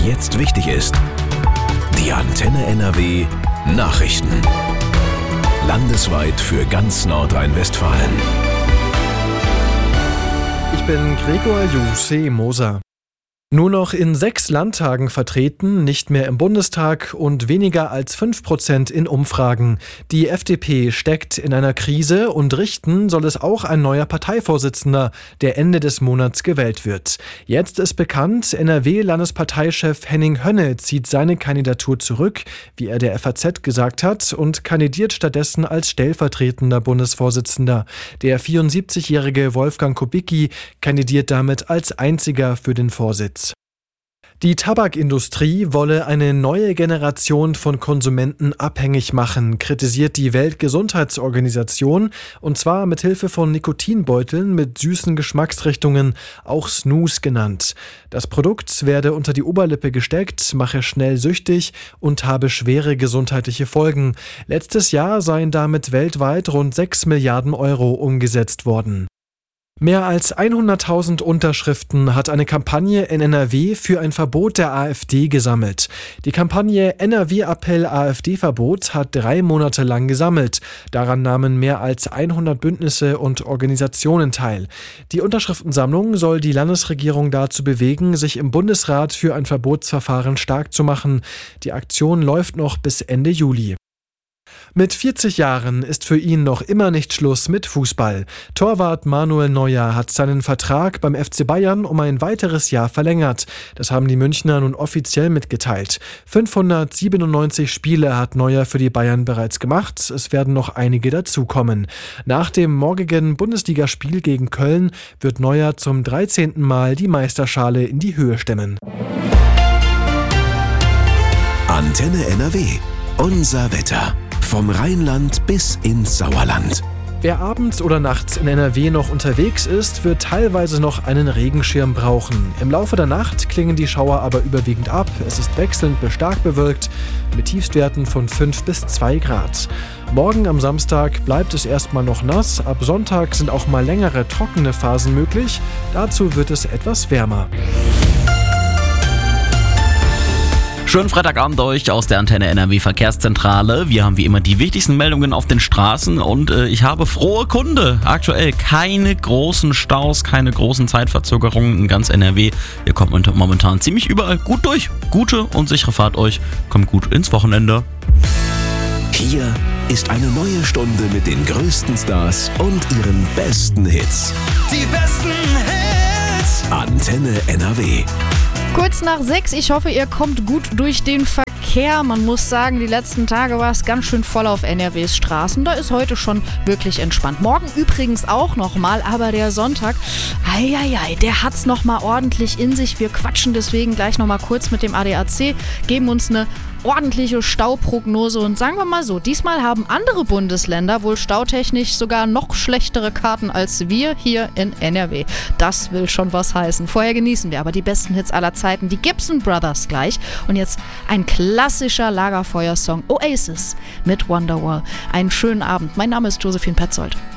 jetzt wichtig ist. Die Antenne NRW Nachrichten. Landesweit für ganz Nordrhein-Westfalen. Ich bin Gregor Jussi-Moser. Nur noch in 6 Landtagen vertreten, nicht mehr im Bundestag und weniger als 5% in Umfragen. Die FDP steckt in einer Krise und richten soll es auch ein neuer Parteivorsitzender, der Ende des Monats gewählt wird. Jetzt ist bekannt, NRW-Landesparteichef Henning Hönnne zieht seine Kandidatur zurück, wie er der FAZ gesagt hat, und kandidiert stattdessen als stellvertretender Bundesvorsitzender. Der 74-jährige Wolfgang Kubicki kandidiert damit als einziger für den Vorsitz. Die Tabakindustrie wolle eine neue Generation von Konsumenten abhängig machen, kritisiert die Weltgesundheitsorganisation, und zwar mit Hilfe von Nikotinbeuteln mit süßen Geschmacksrichtungen, auch Snus genannt. Das Produkt werde unter die Oberlippe gesteckt, mache schnell süchtig und habe schwere gesundheitliche Folgen. Letztes Jahr seien damit weltweit rund 6 Milliarden Euro umgesetzt worden. Mehr als 100.000 Unterschriften hat eine Kampagne in NRW für ein Verbot der AfD gesammelt. Die Kampagne NRW-Appell AfD-Verbot hat 3 Monate lang gesammelt. Daran nahmen mehr als 100 Bündnisse und Organisationen teil. Die Unterschriftensammlung soll die Landesregierung dazu bewegen, sich im Bundesrat für ein Verbotsverfahren stark zu machen. Die Aktion läuft noch bis Ende Juli. Mit 40 Jahren ist für ihn noch immer nicht Schluss mit Fußball. Torwart Manuel Neuer hat seinen Vertrag beim FC Bayern um ein weiteres Jahr verlängert. Das haben die Münchner nun offiziell mitgeteilt. 597 Spiele hat Neuer für die Bayern bereits gemacht. Es werden noch einige dazukommen. Nach dem morgigen Bundesligaspiel gegen Köln wird Neuer zum 13. Mal die Meisterschale in die Höhe stemmen. Antenne NRW. Unser Wetter. Vom Rheinland bis ins Sauerland. Wer abends oder nachts in NRW noch unterwegs ist, wird teilweise noch einen Regenschirm brauchen. Im Laufe der Nacht klingen die Schauer aber überwiegend ab. Es ist wechselnd bis stark bewölkt mit Tiefstwerten von 5 bis 2 Grad. Morgen am Samstag bleibt es erstmal noch nass. Ab Sonntag sind auch mal längere trockene Phasen möglich. Dazu wird es etwas wärmer. Schönen Freitagabend euch aus der Antenne NRW Verkehrszentrale. Wir haben wie immer die wichtigsten Meldungen auf den Straßen und ich habe frohe Kunde. Aktuell keine großen Staus, keine großen Zeitverzögerungen in ganz NRW. Ihr kommt momentan ziemlich überall gut durch. Gute und sichere Fahrt euch. Kommt gut ins Wochenende. Hier ist eine neue Stunde mit den größten Stars und ihren besten Hits. Die besten Hits. Antenne NRW. Kurz nach 6, ich hoffe, ihr kommt gut durch den Verkehr. Man muss sagen, die letzten Tage war es ganz schön voll auf NRWs Straßen. Da ist heute schon wirklich entspannt. Morgen übrigens auch nochmal, aber der Sonntag, der hat's nochmal ordentlich in sich. Wir quatschen deswegen gleich nochmal kurz mit dem ADAC, geben uns eine ordentliche Stauprognose und sagen wir mal so, diesmal haben andere Bundesländer wohl stautechnisch sogar noch schlechtere Karten als wir hier in NRW. Das will schon was heißen. Vorher genießen wir aber die besten Hits aller Zeiten, die Gibson Brothers gleich. Und jetzt ein klassischer Lagerfeuersong, Oasis mit Wonderwall. Einen schönen Abend. Mein Name ist Josephine Petzold.